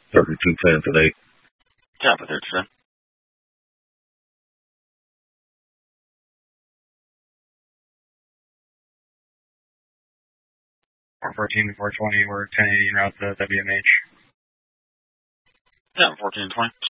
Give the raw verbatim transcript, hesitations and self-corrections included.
thirty-two ten today. Copy, thirty-two ten. four fourteen to four twenty, we're ten eighty en route to W M H. Yeah, fourteen twenty.